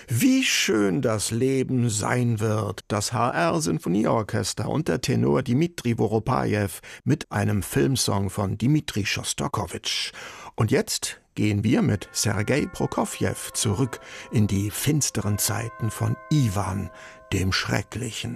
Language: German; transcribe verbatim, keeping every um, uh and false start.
Wie schön das Leben sein wird, das H R-Sinfonieorchester und der Tenor Dmitri Woropajew mit einem Filmsong von Dmitri Schostakowitsch. Und jetzt gehen wir mit Sergei Prokofjew zurück in die finsteren Zeiten von Iwan, dem Schrecklichen.